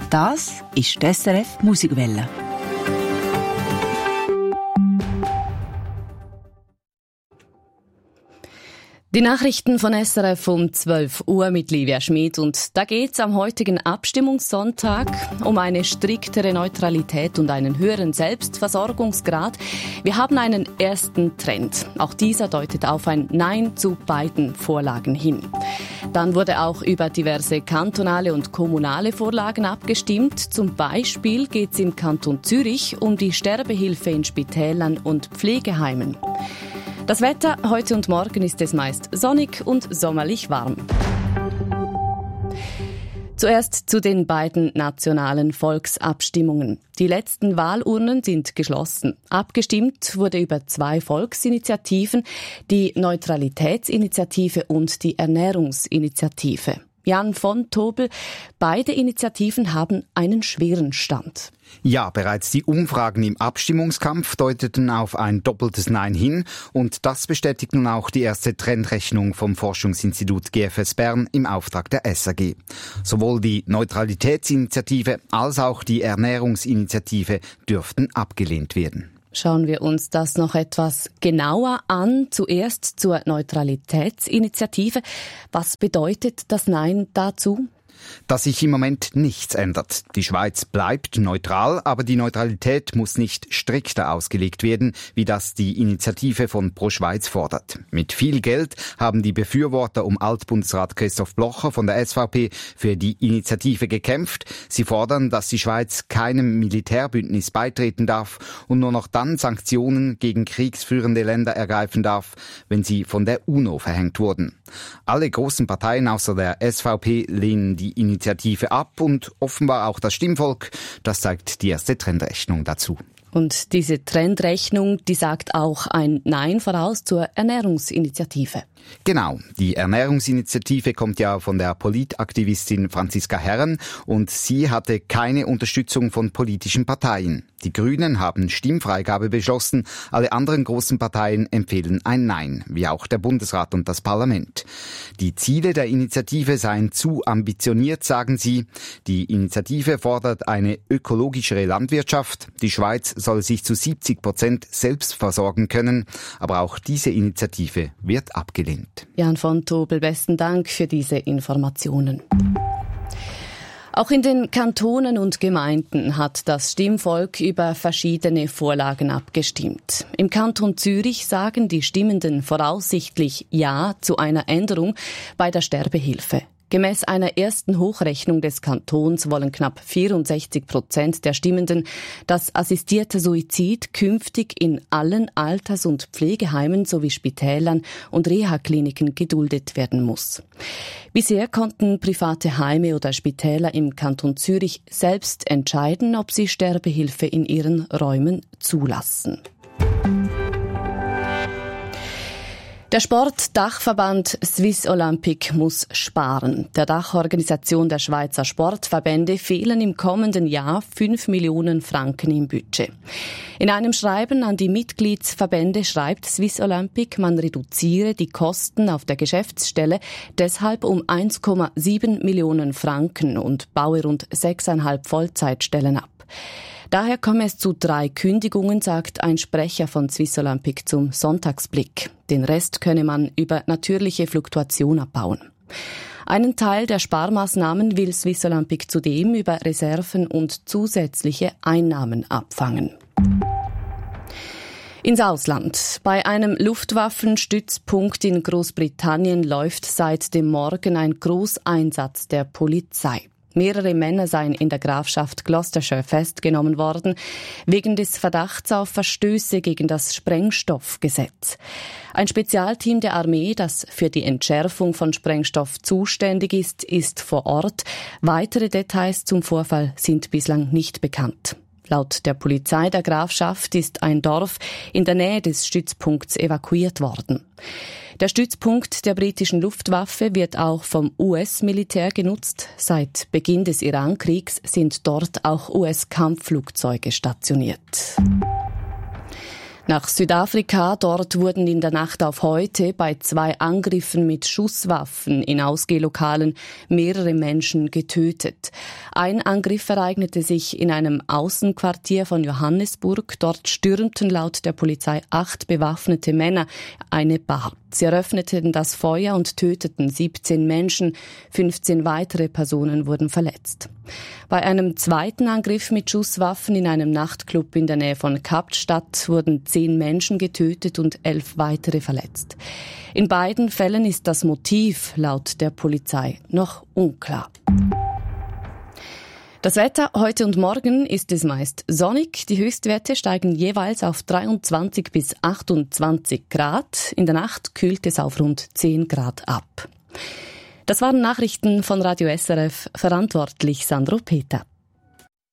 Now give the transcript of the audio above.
Das ist die SRF Musikwelle. Die Nachrichten von SRF um 12 Uhr mit Livia Schmid. Und da geht es am heutigen Abstimmungssonntag um eine striktere Neutralität und einen höheren Selbstversorgungsgrad. Wir haben einen ersten Trend. Auch dieser deutet auf ein Nein zu beiden Vorlagen hin. Dann wurde auch über diverse kantonale und kommunale Vorlagen abgestimmt. Zum Beispiel geht es im Kanton Zürich um die Sterbehilfe in Spitälern und Pflegeheimen. Das Wetter heute und morgen ist es meist sonnig und sommerlich warm. Zuerst zu den beiden nationalen Volksabstimmungen. Die letzten Wahlurnen sind geschlossen. Abgestimmt wurde über 2 Volksinitiativen, die Neutralitätsinitiative und die Ernährungsinitiative. Jan von Tobel, beide Initiativen haben einen schweren Stand. Ja, bereits die Umfragen im Abstimmungskampf deuteten auf ein doppeltes Nein hin und das bestätigt nun auch die erste Trendrechnung vom Forschungsinstitut GFS Bern im Auftrag der SAG. Sowohl die Neutralitätsinitiative als auch die Ernährungsinitiative dürften abgelehnt werden. Schauen wir uns das noch etwas genauer an. Zuerst zur Neutralitätsinitiative. Was bedeutet das Nein dazu? Dass sich im Moment nichts ändert. Die Schweiz bleibt neutral, aber die Neutralität muss nicht strikter ausgelegt werden, wie das die Initiative von Pro Schweiz fordert. Mit viel Geld haben die Befürworter um Altbundesrat Christoph Blocher von der SVP für die Initiative gekämpft. Sie fordern, dass die Schweiz keinem Militärbündnis beitreten darf und nur noch dann Sanktionen gegen kriegsführende Länder ergreifen darf, wenn sie von der UNO verhängt wurden. Alle großen Parteien außer der SVP lehnen die Initiative ab und offenbar auch das Stimmvolk. Das zeigt die erste Trendrechnung dazu. Und diese Trendrechnung, die sagt auch ein Nein voraus zur Ernährungsinitiative. Genau, die Ernährungsinitiative kommt ja von der Politaktivistin Franziska Herren und sie hatte keine Unterstützung von politischen Parteien. Die Grünen haben Stimmfreigabe beschlossen, alle anderen großen Parteien empfehlen ein Nein, wie auch der Bundesrat und das Parlament. Die Ziele der Initiative seien zu ambitioniert, sagen sie. Die Initiative fordert eine ökologischere Landwirtschaft. Die Schweiz soll sich zu 70% selbst versorgen können, aber auch diese Initiative wird abgelehnt. Jan von Tobel, besten Dank für diese Informationen. Auch in den Kantonen und Gemeinden hat das Stimmvolk über verschiedene Vorlagen abgestimmt. Im Kanton Zürich sagen die Stimmenden voraussichtlich Ja zu einer Änderung bei der Sterbehilfe. Gemäss einer ersten Hochrechnung des Kantons wollen knapp 64% der Stimmenden, dass assistierter Suizid künftig in allen Alters- und Pflegeheimen sowie Spitälern und Reha-Kliniken geduldet werden muss. Bisher konnten private Heime oder Spitäler im Kanton Zürich selbst entscheiden, ob sie Sterbehilfe in ihren Räumen zulassen. Der Sportdachverband Swiss Olympic muss sparen. Der Dachorganisation der Schweizer Sportverbände fehlen im kommenden Jahr 5 Millionen Franken im Budget. In einem Schreiben an die Mitgliedsverbände schreibt Swiss Olympic, man reduziere die Kosten auf der Geschäftsstelle deshalb um 1,7 Millionen Franken und baue rund 6,5 Vollzeitstellen ab. Daher komme es zu 3 Kündigungen, sagt ein Sprecher von Swiss Olympic zum Sonntagsblick. Den Rest könne man über natürliche Fluktuation abbauen. Einen Teil der Sparmaßnahmen will Swiss Olympic zudem über Reserven und zusätzliche Einnahmen abfangen. Ins Ausland. Bei einem Luftwaffenstützpunkt in Großbritannien läuft seit dem Morgen ein Großeinsatz der Polizei. Mehrere Männer seien in der Grafschaft Gloucestershire festgenommen worden, wegen des Verdachts auf Verstöße gegen das Sprengstoffgesetz. Ein Spezialteam der Armee, das für die Entschärfung von Sprengstoff zuständig ist vor Ort. Weitere Details zum Vorfall sind bislang nicht bekannt. Laut der Polizei der Grafschaft ist ein Dorf in der Nähe des Stützpunkts evakuiert worden. Der Stützpunkt der britischen Luftwaffe wird auch vom US-Militär genutzt. Seit Beginn des Iran-Kriegs sind dort auch US-Kampfflugzeuge stationiert. Nach Südafrika, dort wurden in der Nacht auf heute bei 2 Angriffen mit Schusswaffen in Ausgehlokalen mehrere Menschen getötet. Ein Angriff ereignete sich in einem Außenquartier von Johannesburg. Dort stürmten laut der Polizei 8 bewaffnete Männer eine Bar. Sie eröffneten das Feuer und töteten 17 Menschen. 15 weitere Personen wurden verletzt. Bei einem zweiten Angriff mit Schusswaffen in einem Nachtclub in der Nähe von Kapstadt wurden 10 Menschen getötet und 11 weitere verletzt. In beiden Fällen ist das Motiv laut der Polizei noch unklar. Das Wetter heute und morgen ist es meist sonnig. Die Höchstwerte steigen jeweils auf 23 bis 28 Grad. In der Nacht kühlt es auf rund 10 Grad ab. Das waren Nachrichten von Radio SRF, verantwortlich Sandro Peter.